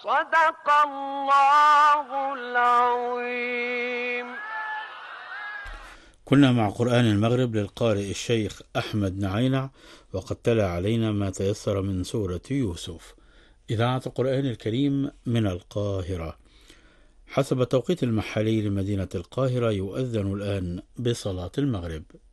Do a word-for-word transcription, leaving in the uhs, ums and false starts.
صدق الله العظيم. كنا مع قرآن المغرب للقارئ الشيخ أحمد نعينع، وقد تلا علينا ما تيسر من سورة يوسف. إذاعة القرآن الكريم من القاهرة. حسب التوقيت المحلي لمدينة القاهرة يؤذن الآن بصلاة المغرب.